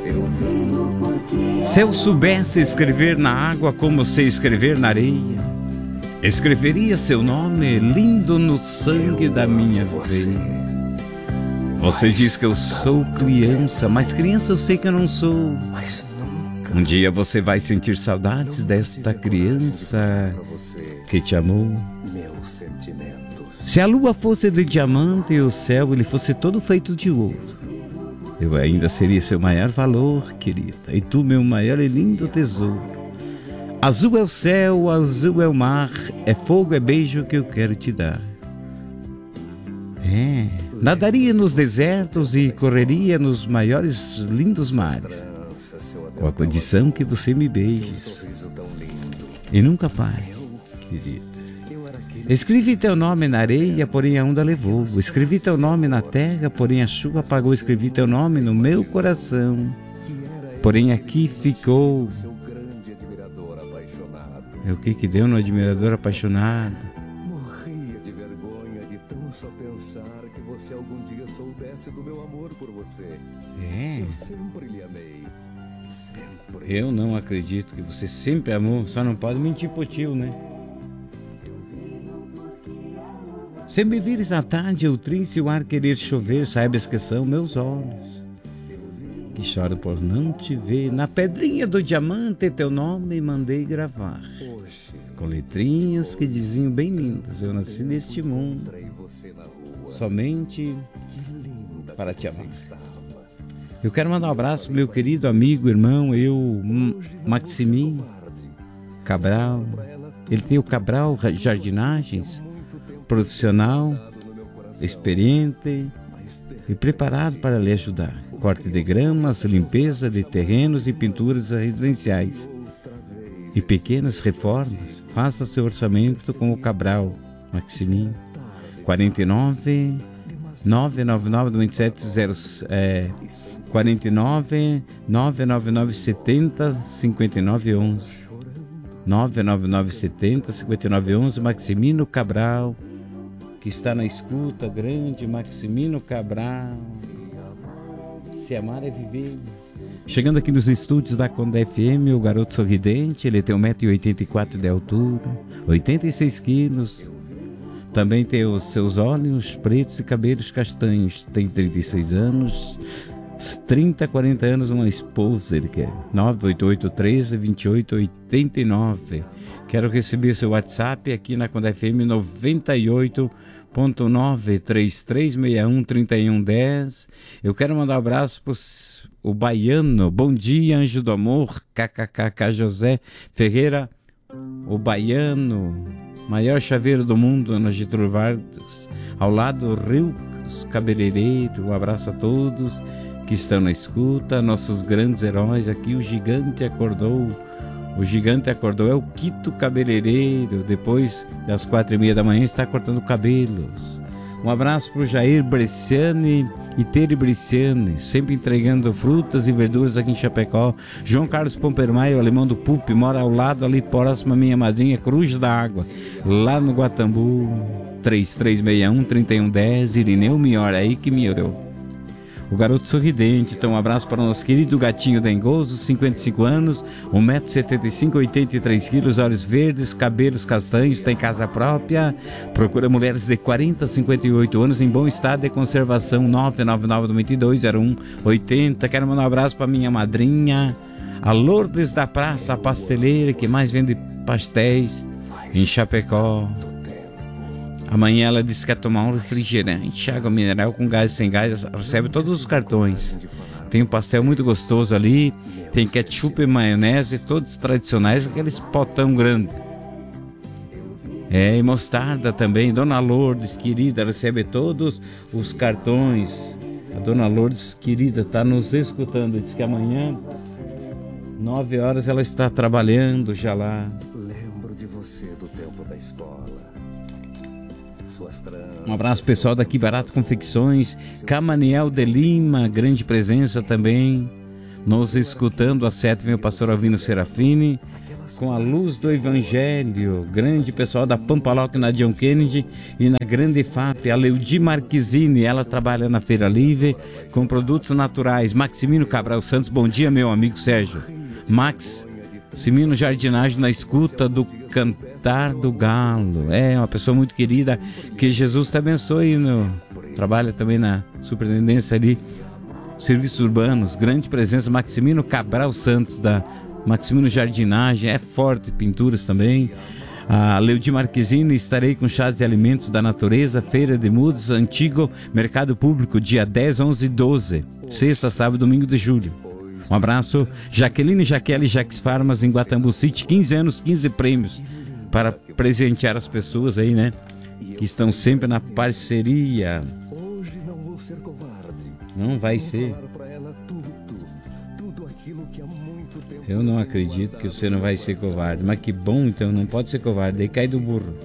Se eu soubesse escrever na água como sei escrever na areia, escreveria seu nome lindo no sangue da minha veia. Você diz que eu sou criança, mas criança eu sei que eu não sou. Um dia você vai sentir saudades desta criança que te amou. Se a lua fosse de diamante e o céu ele fosse todo feito de ouro, eu ainda seria seu maior valor, querida, e tu meu maior e lindo tesouro. Azul é o céu, azul é o mar, é fogo, é beijo que eu quero te dar. Nadaria nos desertos e correria nos maiores lindos mares, com a condição que você me beije e nunca pare, querida. Escrevi teu nome na areia, porém a onda levou. Escrevi teu nome na terra, porém a chuva apagou. Escrevi teu nome no meu coração, porém aqui ficou. É o que deu no admirador apaixonado? Morria de vergonha de tão só pensar que você algum dia soubesse do meu amor por você. Eu sempre lhe amei. Sempre. Eu não acredito que você sempre amou. Só não pode mentir pro tio, né? Se me vires à tarde, eu triste o ar querer chover, saibas que são meus olhos que choram por não te ver. Na pedrinha do diamante teu nome mandei gravar, com letrinhas que diziam bem lindas: eu nasci neste mundo somente para te amar. Eu quero mandar um abraço pro meu querido amigo, irmão, Maximinho Cabral. Ele tem o Cabral Jardinagens, profissional, experiente e preparado para lhe ajudar. Corte de gramas, limpeza de terrenos e pinturas residenciais e pequenas reformas. Faça seu orçamento com o Cabral Maximinho. 49 999 27 49 999 70 59 11 999 70 59 11. Maximino Cabral, que está na escuta, grande Maximino Cabral. Se amar é viver. Chegando aqui nos estúdios da Conde FM, o garoto sorridente. Ele tem 1,84 m de altura, 86 quilos. Também tem os seus olhos pretos e cabelos castanhos. Tem 36 anos, 30, 40 anos, uma esposa ele quer. 98813 2889. Quero receber seu WhatsApp aqui na Conde FM 98.933613110. Eu quero mandar um abraço para o Baiano. Bom dia, Anjo do Amor. KKK José Ferreira, o Baiano, maior chaveiro do mundo na Getúlio Vargas, ao lado do Rio Cabeleireiro. Um abraço a todos que estão na escuta, nossos grandes heróis aqui. O gigante acordou é o Quito Cabeleireiro. Depois das 4h30 da manhã está cortando cabelos. Um abraço para o Jair Bresciani e Tere Bresciani, sempre entregando frutas e verduras aqui em Chapecó. João Carlos Pompermaio, alemão do PUP, mora ao lado ali próximo à minha madrinha Cruz da Água, lá no Guatambu. 3361-3110. Irineu Mior, aí que me orou. O garoto sorridente. Então um abraço para o nosso querido gatinho Dengoso, 55 anos, 1,75 m, 83 quilos, olhos verdes, cabelos castanhos, tem casa própria, procura mulheres de 40 a 58 anos em bom estado de conservação. 999-2201-80. Quero mandar um abraço para minha madrinha, a Lourdes da Praça, a pasteleira que mais vende pastéis em Chapecó. Amanhã ela disse que quer tomar um refrigerante, água mineral com gás e sem gás. Recebe todos os cartões. Tem um pastel muito gostoso ali, tem ketchup e maionese, todos tradicionais, aqueles potão grande. E mostarda também. Dona Lourdes, querida, recebe todos os cartões. A Dona Lourdes, querida, está nos escutando. Diz que amanhã, 9 horas, ela está trabalhando já lá. Lembro de você do tempo da escola. Um abraço pessoal daqui, Barato Confecções, Camaniel de Lima, grande presença também, nos escutando. Às 7 vem o pastor Alvino Serafini, com a luz do Evangelho. Grande pessoal da Pampaloc na John Kennedy e na Grande FAP. A Leudi Marquezine, ela trabalha na Feira Livre com produtos naturais. Maximino Cabral Santos, bom dia, meu amigo Sérgio. Max, Simino Jardinagem na escuta do Cantar do Galo. É uma pessoa muito querida, que Jesus te abençoe. Trabalha também na superintendência ali, serviços urbanos. Grande presença, Maximino Cabral Santos da Maximino Jardinagem, é forte, pinturas também. A Leudi Marquezine, estarei com chás de alimentos da natureza, Feira de Mudos, Antigo Mercado Público, dia 10, 11 e 12, sexta, sábado, domingo de julho. Um abraço, Jaqueline Jaqueline Jaques Farmas em Guatambu City, 15 anos, 15 prêmios para presentear as pessoas aí, né, que estão sempre na parceria. Hoje não vou ser covarde. Não vai ser. Eu não acredito que você não vai ser covarde. Mas que bom, então, não pode ser covarde. Daí cai do burro.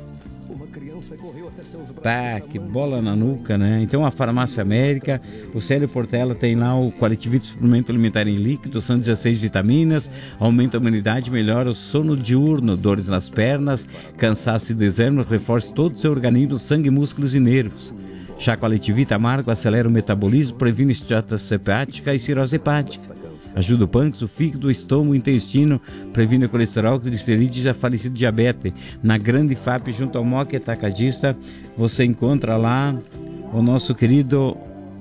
Pá, que bola na nuca, né? Então a Farmácia América, o Célio Portela tem lá o Qualitivite Suplemento Alimentar em Líquido, são 16 vitaminas, aumenta a imunidade, melhora o sono diurno, dores nas pernas, cansaço e desânimo, reforça todo o seu organismo, sangue, músculos e nervos. Chá Qualitivite amargo acelera o metabolismo, previne esteatose hepática e cirrose hepática. Ajuda o pâncreas, o fígado, o estômago, o intestino, previne o colesterol, triglicerídeos e a falecido diabetes. Na Grande FAP, junto ao Moca Atacadista, você encontra lá o nosso querido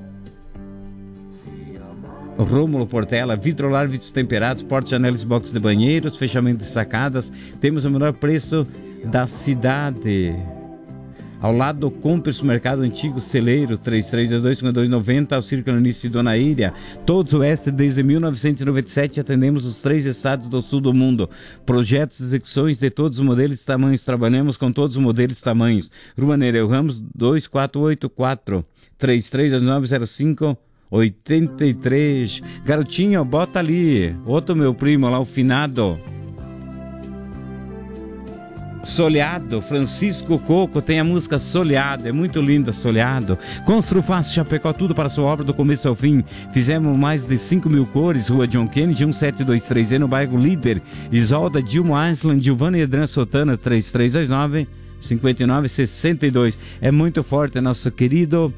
Rômulo Portela, Vitrolar, vidros temperados, portas, janelas, box de banheiros, fechamento de sacadas. Temos o menor preço da cidade. Ao lado do Compre Supermercado Antigo Celeiro, 3322-5290, ao Círculo Início de Dona Ilha. Todos os oeste desde 1997, atendemos os 3 estados do sul do mundo. Projetos e execuções de todos os modelos e tamanhos. Trabalhamos com todos os modelos e tamanhos. Rua Nereu Ramos, 2484, 33290583. Garotinho, bota ali. Outro meu primo lá, o finado Soleado, Francisco Coco, tem a música Soleado, é muito linda, Soleado. Construfácil Chapecó, tudo para sua obra do começo ao fim. Fizemos mais de 5.000 cores, Rua John Kennedy, 1723E, no bairro Líder. Isolda, Dilma Aislan, Gilvana e Adriana Sotana, 3329-5962. É muito forte, nosso querido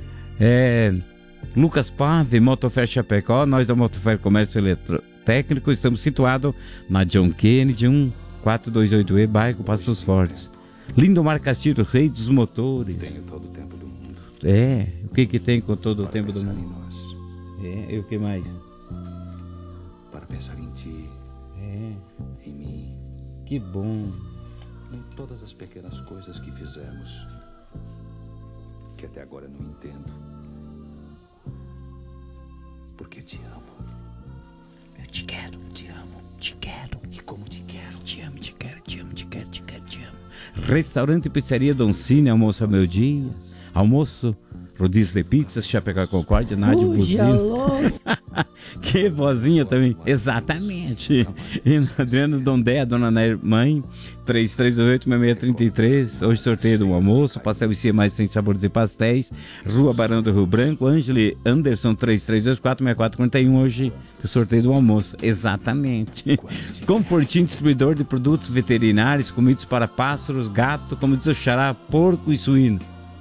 Lucas Pave, Motofer Chapecó. Nós da Motofer Comércio Eletrotécnico estamos situados na John Kennedy, 428E, bairro Passos Fortes. Lindomar Castilho, rei dos motores. Tenho todo o tempo do mundo. É, o que tem com todo o tempo do pensar mundo? em nós, E o que mais? para pensar em ti, em mim, Que bom. em todas as pequenas coisas que fizemos, que até agora não entendo. Porque te amo. Eu te quero, te amo, te quero. E como te quero. Te amo, te quero, te amo, te quero, te quero, te amo. Restaurante e Pizzaria Don Cine, almoço ao meu dia. Almoço, rodízio de pizzas, Chapecó Concórdia, Nádia Buzino. Que vozinha também. Exatamente. E no Adriano Dondé, a dona Nair Mãe, 3328-6633. Hoje sorteio do almoço, pastel e mais de 100 sabores de pastéis. Rua Barão do Rio Branco, Ângeli Anderson, 3324-6441. Hoje o sorteio do almoço. Exatamente. Confortinho, distribuidor de produtos veterinários, comidas para pássaros, gato, como diz o xará, porco e suíno.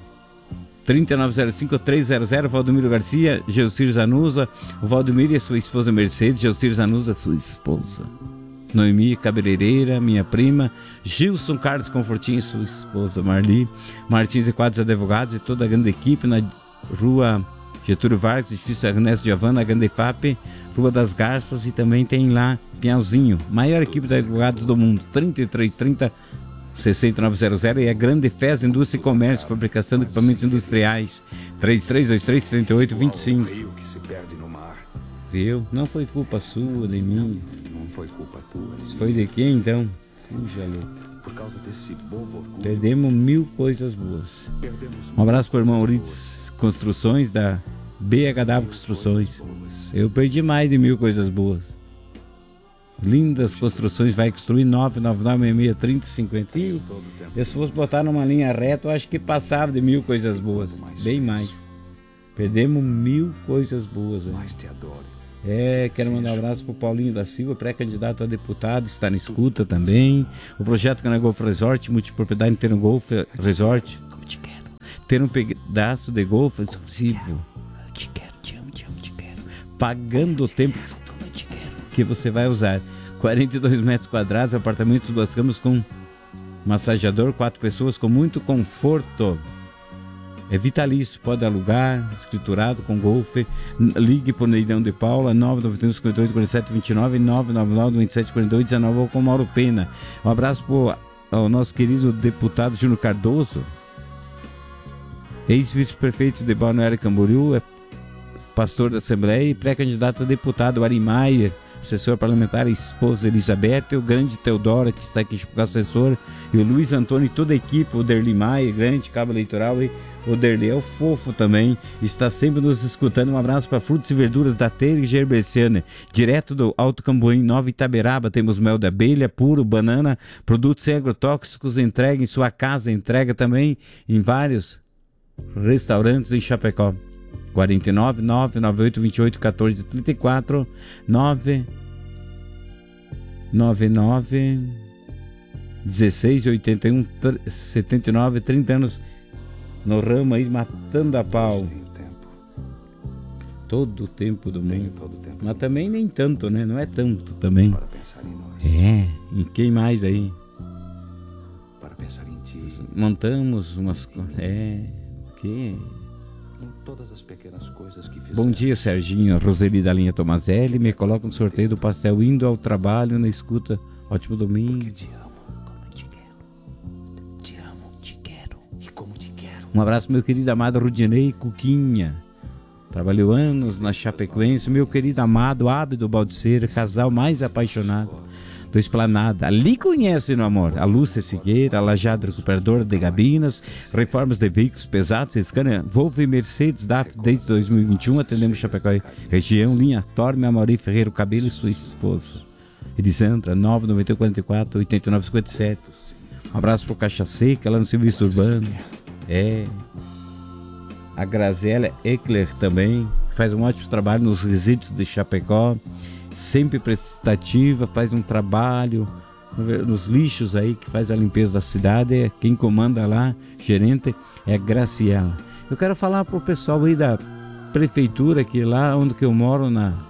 3905-300, Valdomiro Garcia, Geucir Zanuza, o Valdomiro e a sua esposa Mercedes, Geucir Zanuza, sua esposa Noemi Cabeleireira, minha prima, Gilson Carlos Confortinho e sua esposa Marli, Martins e Quadros Advogados e toda a grande equipe na Rua Getúlio Vargas, edifício Ernesto de Havana, Grande FAP, Rua das Garças, e também tem lá Pinhalzinho, maior equipe de advogados do mundo, 3330 6900, e a Grande FES Indústria e Comércio, fabricação de equipamentos industriais, 3323-3825. Rio que se perde no mar. Viu? Não foi culpa sua, de mim. Não foi culpa tua. Isso foi de quem então? Puxa, louco. Por causa desse bobo orgulho. Perdemos 1000 coisas boas. Perdemos Um abraço para o irmão Urides Construções, da BHW Construções. Eu perdi mais de 1000 coisas boas. Lindas Construções, vai construir 999663050. E se fosse botar numa linha reta, eu acho que passava de 1000 coisas boas. Bem mais. Perdemos 1000 coisas boas. Mais te adoro. Quero mandar um abraço pro Paulinho da Silva, pré-candidato a deputado, está na escuta também. O projeto Cana Golf Resort, multipropriedade ter um Golf Resort. Como te quero. Ter um pedaço de golfe exclusivo. Eu te quero, te amo, te quero. Pagando o tempo que você vai usar. 42 metros quadrados, apartamentos, 2 camas com massageador, 4 pessoas com muito conforto. É vitalício, pode alugar, escriturado com golfe. Ligue por Neidão de Paula, 991 58 47 29, 999 27 42 19, ou com Mauro Pena. Um abraço ao nosso querido deputado Júnior Cardoso, ex-vice-prefeito de Balneário Camboriú, pastor da Assembleia e pré-candidato a deputado. Ari Maier, assessor parlamentar, a esposa Elizabeth, o grande Teodoro, que está aqui como assessor, e o Luiz Antônio e toda a equipe, o Derli Maia, grande cabo eleitoral, e o Derli é o fofo também, está sempre nos escutando. Um abraço para Frutas e Verduras da Teira e Gerberciana, direto do Alto Cambuim, Nova Itaberaba. Temos mel de abelha, puro, banana, produtos sem agrotóxicos, entrega em sua casa, entrega também em vários restaurantes em Chapecó. 49 998 28 14 34 999 16 81 79, 30 anos no ramo aí, matando a pau. Todo o tempo do mundo. Mas também nem tanto, né? Não é tanto também. Para pensar em nós. Em quem mais aí? Para pensar em ti. Montamos umas... que... Em todas as pequenas coisas que fizemos. Bom dia, Serginho. Roseli da linha Tomazelli. Me coloca no sorteio do pastel indo ao trabalho na escuta. Ótimo domingo. Porque te amo, como te quero. Te amo, te quero e como te quero. Um abraço, meu querido amado Rudinei Cuquinha. Trabalhou anos na Chapecoense. Meu querido amado Ábido Baldiceira, casal mais apaixonado do Esplanada. Ali conhece no amor a Lúcia Siqueira, a Lajada Recuperadora de Gabinas, reformas de veículos pesados, Scania, Volvo e Mercedes DAF desde 2021. Atendemos Chapecó, região, linha Torme, Amauri Ferreira Cabelo e sua esposa Elisandra, 991 44 89 57. Um abraço pro Caixa Seca, lá no Serviço Urbano. A Graziella Eckler também faz um ótimo trabalho nos resíduos de Chapecó, sempre prestativa, faz um trabalho nos lixos aí, que faz a limpeza da cidade. Quem comanda lá, gerente, é a Graciela. Eu quero falar pro pessoal aí da prefeitura, que lá onde que eu moro,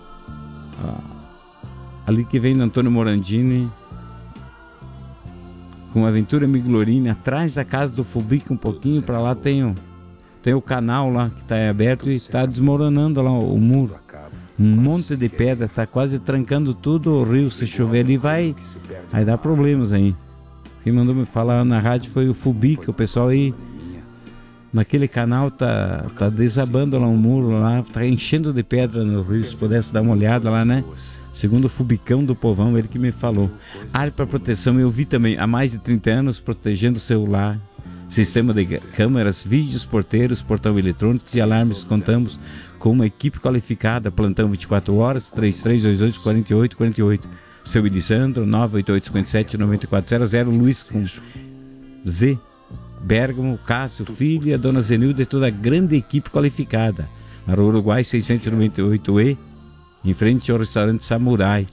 ali que vem do Antônio Morandini, com a Aventura Miglorini, atrás da casa do Fubica, um pouquinho para lá tem o canal lá que está aberto e está desmoronando lá o muro. Um monte de pedra, está quase trancando tudo o rio. Se chover ali vai dar problemas aí. Quem mandou me falar na rádio foi o Fubica. O pessoal aí naquele canal tá desabando lá um muro lá, tá enchendo de pedra no rio. Se pudesse dar uma olhada lá, né? Segundo o Fubicão do Povão, ele que me falou. Área para proteção, eu vi também há mais de 30 anos, protegendo o celular, sistema de câmeras, vídeos, porteiros, portão eletrônico e alarmes. Contamos com uma equipe qualificada, plantão 24 horas, 3328 4848. Seu Elisandro, 988 57 9400, Luiz com Z, Bergamo, Cássio, filho e a dona Zenilda e toda a grande equipe qualificada. Na Rua Uruguai 698E, em frente ao restaurante Samurai.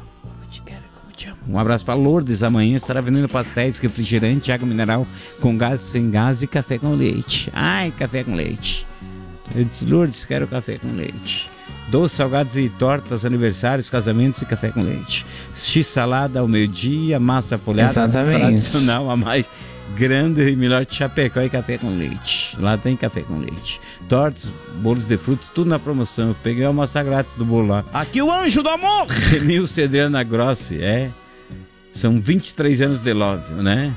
Um abraço para Lourdes. Amanhã estará vendendo pastéis, refrigerante, água mineral com gás, sem gás e café com leite. Ai, café com leite. Eu disse, Lourdes, quero café com leite. Doces, salgados e tortas, aniversários, casamentos e café com leite. X-salada ao meio-dia, massa folhada. Exatamente. Tradicional, a mais grande e melhor de Chapecó, e café com leite. Lá tem café com leite. Tortas, bolos de frutos, tudo na promoção. Eu peguei a amostra grátis do bolo lá. Aqui o anjo do amor! Denilson Adriana Grossi, São 23 anos de love, né?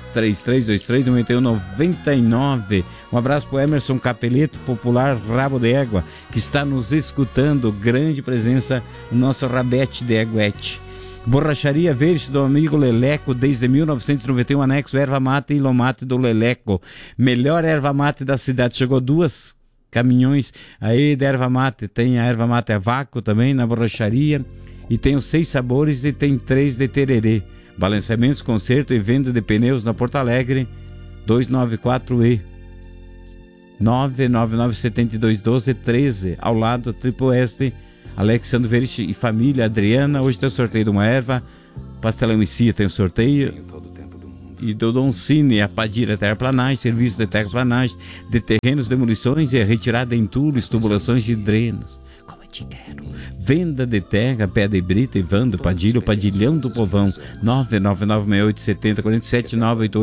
3323-9199. Um abraço pro Emerson Capeleto, popular Rabo de Égua, que está nos escutando. Grande presença no nosso Rabete de Eguete. Borracharia Verde do amigo Leleco, desde 1991, anexo erva mate e lomate do Leleco. Melhor erva mate da cidade. Chegou 2 caminhões aí de erva mate. Tem a erva mate a vácuo também na borracharia. E tem os 6 sabores e tem 3 de tererê. Balanceamentos, conserto e venda de pneus na Porto Alegre, 294E 999 72 12 13, ao lado do Triple S, Alexandre Verich e família, Adriana. Hoje tem o sorteio de uma erva. Pastelão e Cia tem o sorteio. E do Dom Cine, a Padilha Terraplanagem, serviço de terraplanagem, de terrenos, demolições e retirada em entulhos, tubulações de drenos. Como eu te quero. Venda de terra, pedra e brita, Evandro Padilha, o Padilhão do Povão, 999687047,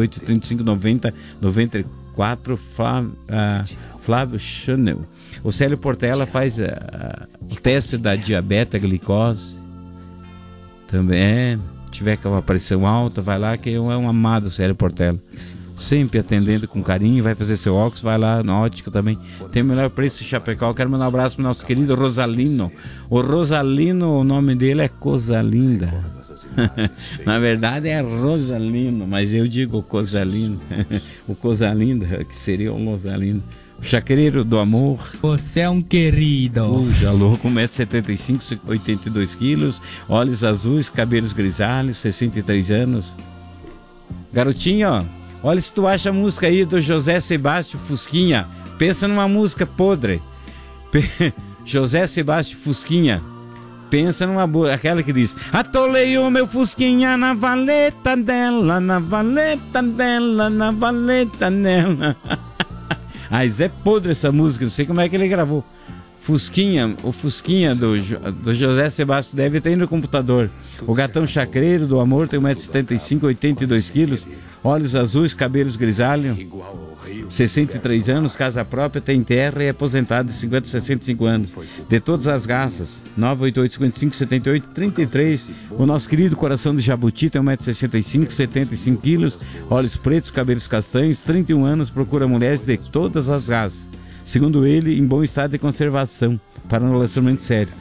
988-3590-94, Flávio Chanel. O Célio Portela faz o teste da diabetes, glicose. Também tiver com uma pressão alta, vai lá, que é um amado Célio Portela. Sempre atendendo com carinho, vai fazer seu óculos, vai lá na ótica também. Tem o melhor preço em Chapecó. Quero mandar um abraço para o nosso querido Rosalino. O Rosalino, o nome dele é Cosalinda. Na verdade é Rosalino, mas eu digo Cosalino. O Cosalinda, que seria o Rosalino. O Chacreiro do Amor. Você é um querido. Puxa, louco, 1,75 m, 82 quilos, olhos azuis, cabelos grisalhos, 63 anos. Garotinho, ó, olha se tu acha a música aí do José Sebastião Fusquinha. Pensa numa música podre. José Sebastião Fusquinha. Pensa numa boa, aquela que diz: atolei o meu Fusquinha na valeta dela, na valeta dela, na valeta dela. Mas é podre essa música, não sei como é que ele gravou. Fusquinha, o Fusquinha do José Sebastião deve ter no computador. O Gatão Chacreiro do Amor tem 1,75 m, 82 quilos, olhos azuis, cabelos grisalhos, 63 anos, casa própria, tem terra e é aposentado de 50 a 65 anos. De todas as raças, 988-55-78-33. O nosso querido Coração de Jabuti tem 1,65 m, 75 quilos, olhos pretos, cabelos castanhos, 31 anos, procura mulheres de todas as raças. Segundo ele, em bom estado de conservação, para um relacionamento sério.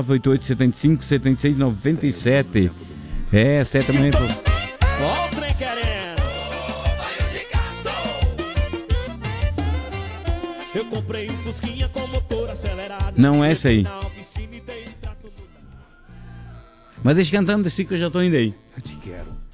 988-75-76-97. É, 7 da manhã. Eu comprei um Fusquinha com motor acelerado. Não é essa aí. Mas deixa cantando desse que eu já tô indo aí. Eu te quero.